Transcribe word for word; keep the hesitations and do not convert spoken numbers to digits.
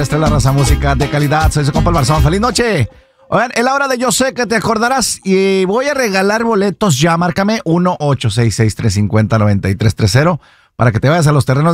Esta es la raza música de calidad. Soy su compa el Barzón. ¡Feliz noche! Oigan, es la hora de Yo Sé Que Te Acordarás y voy a regalar boletos ya. Márcame uno ocho seis seis, tres cinco cero, nueve tres tres cero para que te vayas a los terrenos